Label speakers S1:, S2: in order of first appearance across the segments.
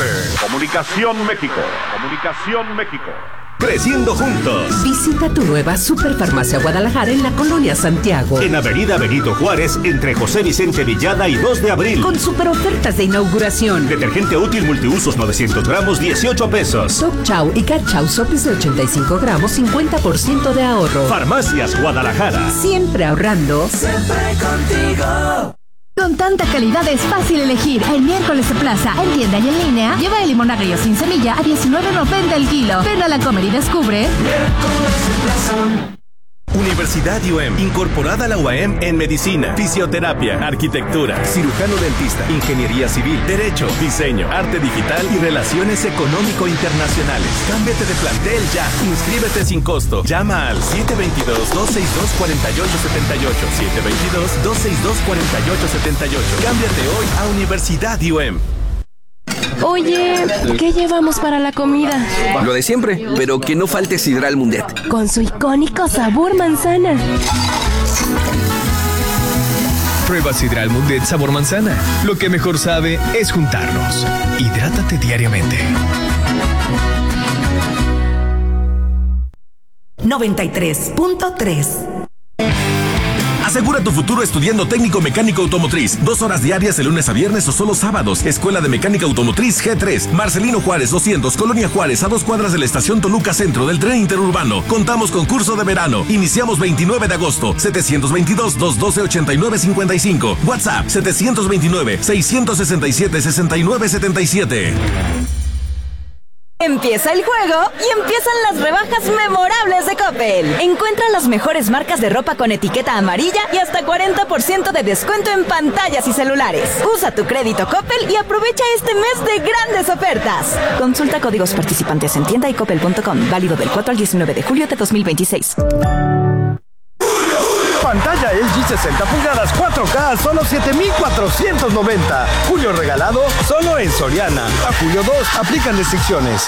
S1: Comunicación México. Comunicación México.
S2: Creciendo juntos.
S3: Visita tu nueva Superfarmacia Guadalajara en la Colonia Santiago.
S2: En Avenida Benito Juárez, entre José Vicente Villada y 2 de abril.
S3: Con super ofertas de inauguración.
S2: Detergente útil multiusos 900 gramos, 18 pesos.
S3: Top Chow y Cat Chow sopes de 85 gramos, 50% de ahorro.
S2: Farmacias Guadalajara.
S3: Siempre ahorrando.
S4: Siempre contigo.
S5: Con tanta calidad es fácil elegir. El miércoles de plaza, en tienda y en línea, lleva el limón agrio sin semilla a $19.90 el kilo. Ven a la Comer y descubre.
S4: Miércoles de plaza.
S6: Universidad UM, incorporada a la UAM en medicina, fisioterapia, arquitectura, cirujano dentista, ingeniería civil, derecho, diseño, arte digital y relaciones económico-internacionales. Cámbiate de plantel ya. Inscríbete sin costo. Llama al 722-262-4878. 722-262-4878. Cámbiate hoy a Universidad UM.
S7: Oye, ¿qué llevamos para la comida?
S8: Lo de siempre, pero que no falte Sidral Mundet.
S7: Con su icónico sabor manzana.
S9: Prueba Sidral Mundet sabor manzana. Lo que mejor sabe es juntarnos. Hidrátate diariamente.
S3: 93.3.
S6: Asegura tu futuro estudiando técnico mecánico automotriz. 2 horas diarias de lunes a viernes o solo sábados. Escuela de Mecánica Automotriz G3. Marcelino Juárez 200, Colonia Juárez, a 2 cuadras de la estación Toluca Centro del tren interurbano. Contamos con curso de verano. Iniciamos 29 de agosto. 722-212-8955. WhatsApp 729-667-6977.
S10: Empieza el juego y empiezan las rebajas memorables de Coppel. Encuentra las mejores marcas de ropa con etiqueta amarilla y hasta 40% de descuento en pantallas y celulares. Usa tu crédito Coppel y aprovecha este mes de grandes ofertas. Consulta códigos participantes en tienda y coppel.com. Válido del 4 al 19 de julio de 2026.
S11: Pantalla LG 60 pulgadas 4K, solo 7,490. Julio regalado, solo en Soriana. A julio 2, aplican restricciones.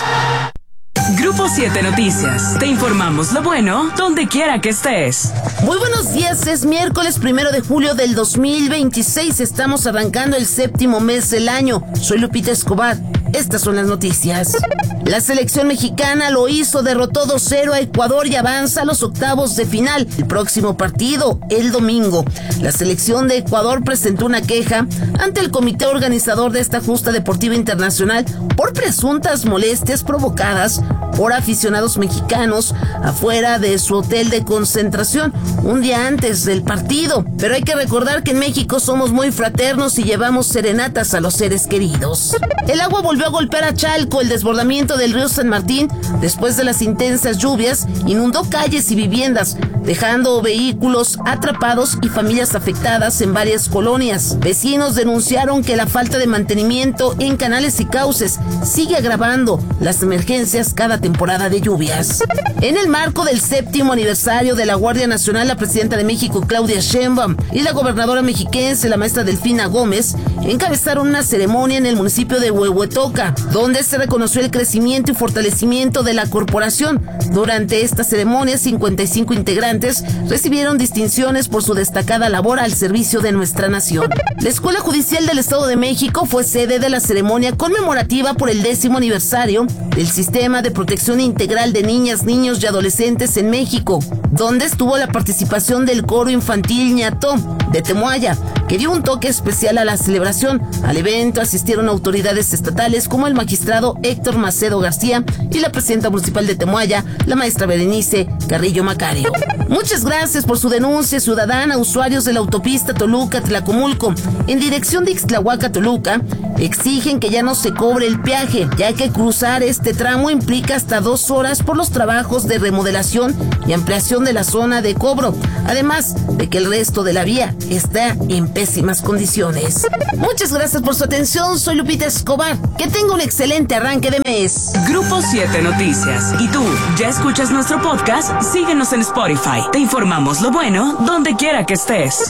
S12: Grupo 7 Noticias. Te informamos lo bueno donde quiera que estés.
S13: Muy buenos días, es miércoles 1 de julio del 2026. Estamos arrancando el 7º mes del año. Soy Lupita Escobar. Estas son las noticias. La selección mexicana lo hizo, derrotó 2-0 a Ecuador y avanza a los octavos de final. El próximo partido, el domingo. La selección de Ecuador presentó una queja ante el comité organizador de esta justa deportiva internacional por presuntas molestias provocadas por aficionados mexicanos afuera de su hotel de concentración un día antes del partido. Pero hay que recordar que en México somos muy fraternos y llevamos serenatas a los seres queridos. El agua volvió a golpear a Chalco. El desbordamiento del río San Martín, después de las intensas lluvias, inundó calles y viviendas, dejando vehículos atrapados y familias afectadas en varias colonias. Vecinos denunciaron que la falta de mantenimiento en canales y cauces sigue agravando las emergencias cada temporada de lluvias. En el marco del 7º aniversario de la Guardia Nacional, la presidenta de México, Claudia Sheinbaum, y la gobernadora mexiquense, la maestra Delfina Gómez, encabezaron una ceremonia en el municipio de Huehuetoca, donde se reconoció el crecimiento y fortalecimiento de la corporación. Durante esta ceremonia, 55 integrantes recibieron distinciones por su destacada labor al servicio de nuestra nación. La Escuela Judicial del Estado de México fue sede de la ceremonia conmemorativa por el 10º aniversario del Sistema de Protección Integral de Niñas, Niños y Adolescentes en México, donde estuvo la participación del coro infantil Ñató de Temoaya, que dio un toque especial a la celebración. Al evento asistieron autoridades estatales como el magistrado Héctor Macedo García y la presidenta municipal de Temoaya, la maestra Berenice Carrillo Macario. Muchas gracias por su denuncia ciudadana. Usuarios de la autopista Toluca-Tlacomulco en dirección de Ixtlahuaca-Toluca exigen que ya no se cobre el peaje, ya que cruzar este tramo implica hasta 2 horas por los trabajos de remodelación y ampliación de la zona de cobro, además de que el resto de la vía está en pésimas condiciones. Muchas gracias por su atención. Soy Lupita Escobar. Que tenga un excelente arranque de mes.
S12: Grupo 7 Noticias. ¿Y tú, ya escuchas nuestro podcast? Síguenos en Spotify. Te informamos lo bueno donde quiera que estés.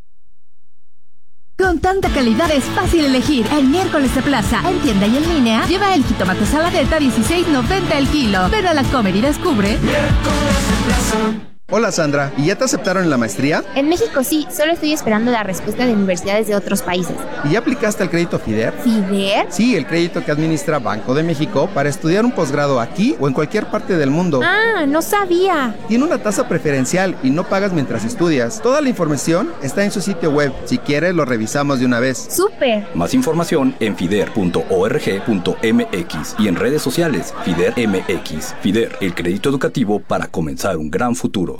S5: Con tanta calidad es fácil elegir. El miércoles de plaza, en tienda y en línea, lleva el jitomate saladeta $16.90 el kilo. Ven a la Comer y descubre.
S4: Miércoles de plaza.
S14: Hola Sandra, ¿y ya te aceptaron en la maestría?
S15: En México sí, solo estoy esperando la respuesta de universidades de otros países.
S14: ¿Y ya aplicaste al crédito FIDER?
S15: ¿FIDER?
S14: Sí, el crédito que administra Banco de México para estudiar un posgrado aquí o en cualquier parte del mundo.
S15: Ah, no sabía.
S14: Tiene una tasa preferencial y no pagas mientras estudias. Toda la información está en su sitio web. Si quieres, lo revisamos de una vez.
S15: ¡Súper!
S16: Más información en fider.org.mx y en redes sociales FIDER MX. FIDER, el crédito educativo para comenzar un gran futuro.